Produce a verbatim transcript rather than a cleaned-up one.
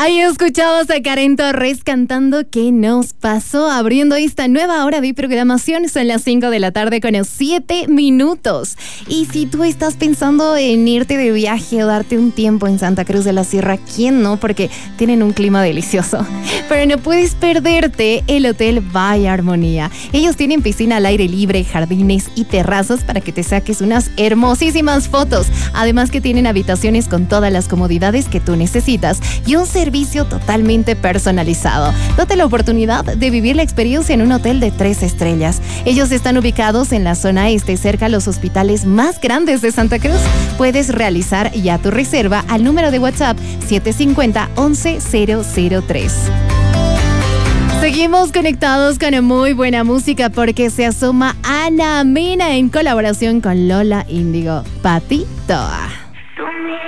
Ahí escuchamos a Karen Torres cantando ¿Qué nos pasó? Abriendo esta nueva hora de programación. Son las cinco de la tarde con siete minutos. Y si tú estás pensando en irte de viaje o darte un tiempo en Santa Cruz de la Sierra, ¿quién no? Porque tienen un clima delicioso. Pero no puedes perderte el Hotel By Armonía. Ellos tienen piscina al aire libre, jardines y terrazas para que te saques unas hermosísimas fotos. Además que tienen habitaciones con todas las comodidades que tú necesitas y un servicio totalmente personalizado. Date la oportunidad de vivir la experiencia en un hotel de tres estrellas. Ellos están ubicados en la zona este, cerca a los hospitales más grandes de Santa Cruz. Puedes realizar ya tu reserva al número de WhatsApp siete cinco cero, once cero cero tres. Seguimos conectados con muy buena música porque se asoma Ana Mena en colaboración con Lola Índigo. Pati Toa.